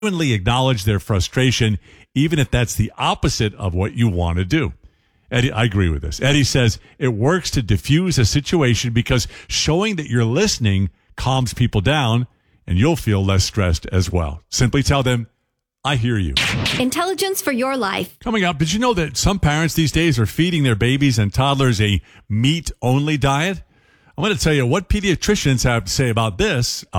genuinely acknowledge their frustration, even if that's the opposite of what you want to do. Eddie, I agree with this. Eddie says it works to diffuse a situation because showing that you're listening calms people down and you'll feel less stressed as well. Simply tell them, I hear you. Intelligence for your life. Coming up, did you know that some parents these days are feeding their babies and toddlers a meat-only diet? I'm going to tell you what pediatricians have to say about this